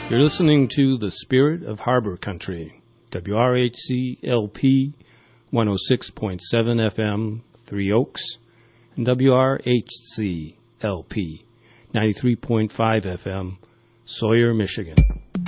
You're listening to The Spirit of Harbor Country, WRHC-LP 106.7 FM, Three Oaks, and WRHC-LP 93.5 FM, Sawyer, Michigan.